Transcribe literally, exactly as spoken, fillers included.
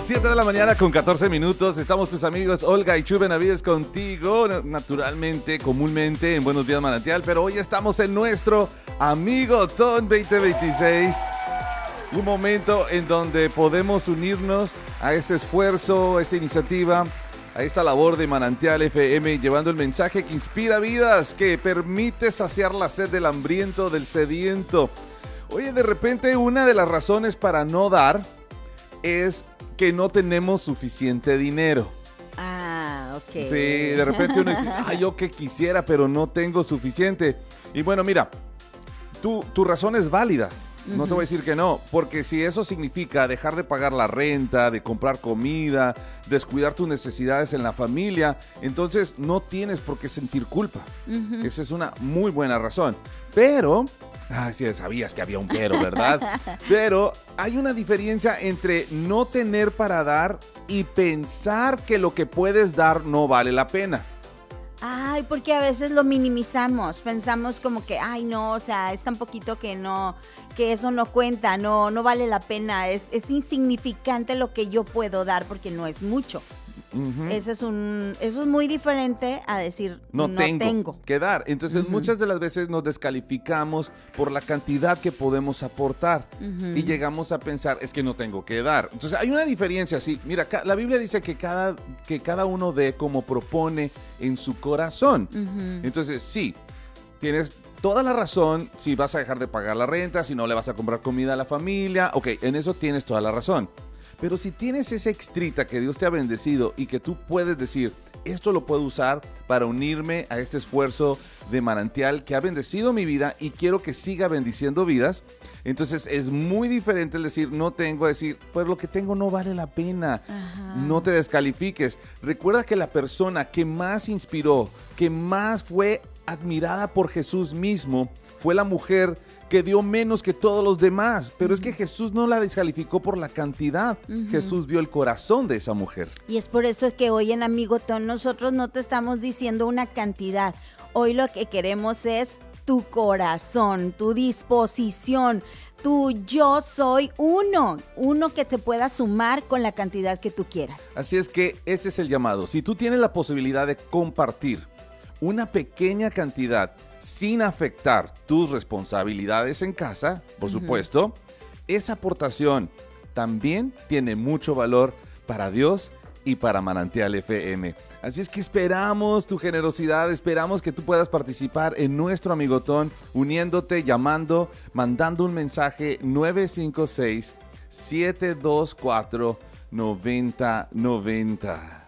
siete de la mañana con catorce minutos. Estamos tus amigos Olga y Chu Benavides contigo, naturalmente, comúnmente en Buenos Días Manantial, pero hoy estamos en nuestro Amigotón veinte veintiséis. Un momento en donde podemos unirnos a este esfuerzo, a esta iniciativa, a esta labor de Manantial F M, llevando el mensaje que inspira vidas, que permite saciar la sed del hambriento, del sediento. Oye, de repente una de las razones para no dar es que no tenemos suficiente dinero. Ah, ok. Sí, de repente uno dice, ah, yo que quisiera, pero no tengo suficiente. Y bueno, mira, tu, tu razón es válida. No te voy a decir que no, porque si eso significa dejar de pagar la renta, de comprar comida, descuidar tus necesidades en la familia, entonces no tienes por qué sentir culpa. Uh-huh. Esa es una muy buena razón. Pero, ay, sí, sabías que había un pero, ¿verdad? Pero hay una diferencia entre no tener para dar y pensar que lo que puedes dar no vale la pena. Ay, porque a veces lo minimizamos, pensamos como que, ay no, o sea, es tan poquito que no, que eso no cuenta, no, no vale la pena, es, es insignificante lo que yo puedo dar porque no es mucho. Uh-huh. Ese es un, eso es muy diferente a decir no, no tengo, tengo que dar. Entonces uh-huh. muchas de las veces nos descalificamos por la cantidad que podemos aportar uh-huh. y llegamos a pensar es que no tengo que dar. Entonces hay una diferencia, sí. Mira, la Biblia dice que cada, que cada uno dé como propone en su corazón. Uh-huh. Entonces sí, tienes toda la razón. Si vas a dejar de pagar la renta, si no le vas a comprar comida a la familia, ok, en eso tienes toda la razón. Pero si tienes esa extrita que Dios te ha bendecido y que tú puedes decir, esto lo puedo usar para unirme a este esfuerzo de Manantial que ha bendecido mi vida y quiero que siga bendiciendo vidas, entonces es muy diferente el decir, no tengo, a decir, pues lo que tengo no vale la pena. Ajá. No te descalifiques. Recuerda que la persona que más inspiró, que más fue admirada por Jesús mismo, fue la mujer que dio menos que todos los demás, pero uh-huh. es que Jesús no la descalificó por la cantidad, uh-huh. Jesús vio el corazón de esa mujer. Y es por eso que hoy en Amigotón nosotros no te estamos diciendo una cantidad, hoy lo que queremos es tu corazón, tu disposición, tu yo soy uno, uno que te pueda sumar con la cantidad que tú quieras. Así es que ese es el llamado, si tú tienes la posibilidad de compartir una pequeña cantidad sin afectar tus responsabilidades en casa, por uh-huh. supuesto, esa aportación también tiene mucho valor para Dios y para Manantial F M. Así es que esperamos tu generosidad, esperamos que tú puedas participar en nuestro Amigotón, uniéndote, llamando, mandando un mensaje nueve cinco seis, siete dos cuatro, nueve cero nueve cero.